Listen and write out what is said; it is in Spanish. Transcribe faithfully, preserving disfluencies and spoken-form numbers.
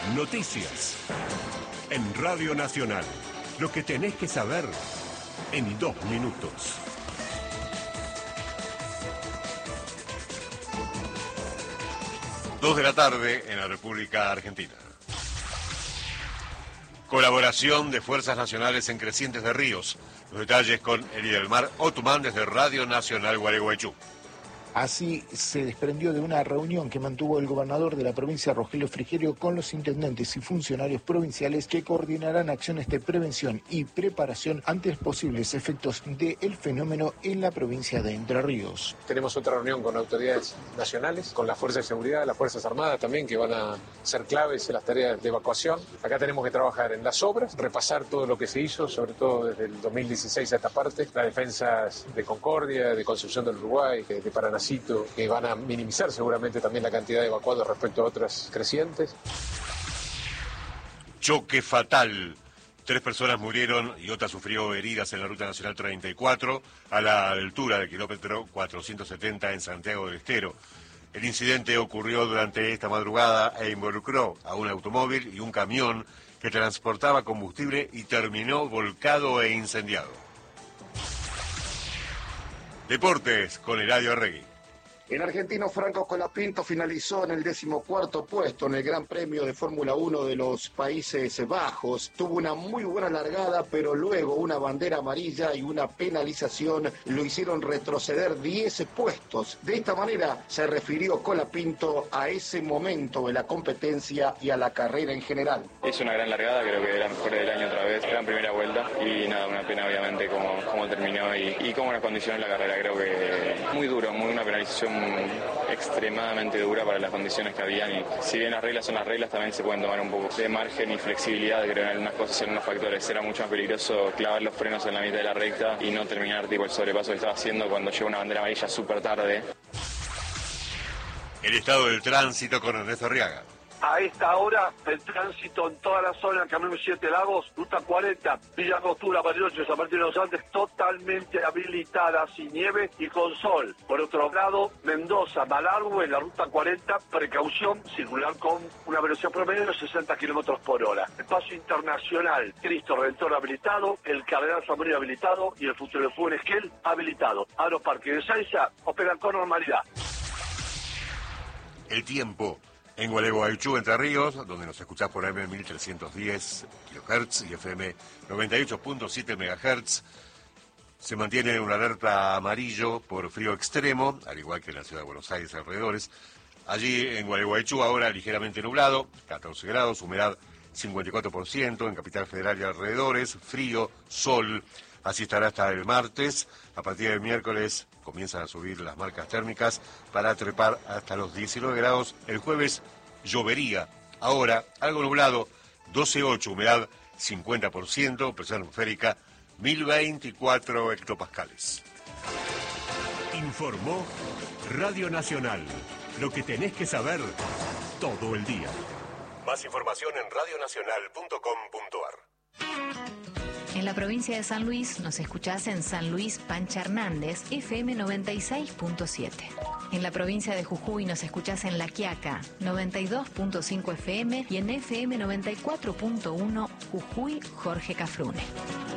Noticias. En Radio Nacional. Lo que tenés que saber en dos minutos. Dos de la tarde en la República Argentina. Colaboración de fuerzas nacionales en Crecientes de Ríos. Los detalles con Elidelmar Otumán desde Radio Nacional Gualeguaychú. Así se desprendió de una reunión que mantuvo el gobernador de la provincia, Rogelio Frigerio, con los intendentes y funcionarios provinciales que coordinarán acciones de prevención y preparación ante posibles efectos del fenómeno en la provincia de Entre Ríos. Tenemos otra reunión con autoridades nacionales, con las fuerzas de seguridad, las fuerzas armadas también, que van a ser claves en las tareas de evacuación. Acá tenemos que trabajar en las obras, repasar todo lo que se hizo, sobre todo desde el dos mil dieciséis a esta parte, las defensas de Concordia, de Concepción del Uruguay, de, de Paraná, que van a minimizar seguramente también la cantidad de evacuados respecto a otras crecientes. Choque fatal. Tres personas murieron y otra sufrió heridas en la Ruta Nacional treinta y cuatro a la altura del kilómetro cuatrocientos setenta en Santiago del Estero. El incidente ocurrió durante esta madrugada e involucró a un automóvil y un camión que transportaba combustible y terminó volcado e incendiado. Deportes con Eladio Arregui. El argentino Franco Colapinto finalizó en el decimocuarto puesto en el Gran Premio de Fórmula uno de los Países Bajos. Tuvo una muy buena largada, pero luego una bandera amarilla y una penalización lo hicieron retroceder diez puestos. De esta manera se refirió Colapinto a ese momento de la competencia y a la carrera en general. Es una gran largada, creo que la mejor del año otra vez, gran primera vuelta y nada, una pena obviamente cómo, cómo terminó y, y cómo nos condicionó la carrera. Creo que muy duro, muy una penalización extremadamente dura para las condiciones que habían y si bien las reglas son las reglas también se pueden tomar un poco de margen y flexibilidad, creo en algunas cosas y en unos factores. Era mucho más peligroso clavar los frenos en la mitad de la recta y no terminar tipo el sobrepaso que estaba haciendo cuando llegó una bandera amarilla súper tarde. El estado del tránsito con Ernesto Arriaga. A esta hora, el tránsito en toda la zona, Camino Siete Lagos, Ruta cuarenta, Villa Costura, Bariloche, San Martín de los Andes, totalmente habilitada, sin nieve y con sol. Por otro lado, Mendoza, Malargüe, en la Ruta cuarenta, precaución, circular con una velocidad promedio de sesenta kilómetros por hora. El paso internacional, Cristo Redentor habilitado, el Cardenal San Marino habilitado y el Futuro de Fútbol Esquel habilitado. Aeroparque de Saiza operan con normalidad. El tiempo. En Gualeguaychú, Entre Ríos, donde nos escuchás por A M mil trescientos diez kilohertz y F M noventa y ocho punto siete megahertz, se mantiene una alerta amarillo por frío extremo, al igual que en la ciudad de Buenos Aires y alrededores. Allí en Gualeguaychú ahora ligeramente nublado, catorce grados, humedad cincuenta y cuatro por ciento, en Capital Federal y alrededores, frío, sol. Así estará hasta el martes. A partir del miércoles comienzan a subir las marcas térmicas para trepar hasta los diecinueve grados. El jueves llovería. Ahora, algo nublado, doce coma ocho, humedad cincuenta por ciento, presión atmosférica mil veinticuatro hectopascales. Informó Radio Nacional. Lo que tenés que saber todo el día. Más información en radio nacional punto com punto ar. En la provincia de San Luis nos escuchás en San Luis Pancha Hernández, F M noventa y seis punto siete. En la provincia de Jujuy nos escuchás en La Quiaca, noventa y dos punto cinco F M y en F M noventa y cuatro punto uno Jujuy Jorge Cafrune.